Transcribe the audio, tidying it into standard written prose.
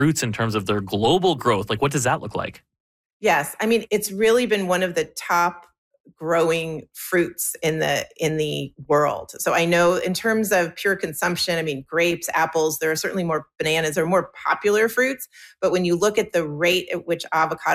fruits in terms of their global growth? Like, what does that look like? Yes, I mean, it's really been one of the top growing fruits in the world. So I know in terms of pure consumption, I mean, grapes, apples, there are certainly more bananas are more popular fruits, but when you look at the rate at which avocado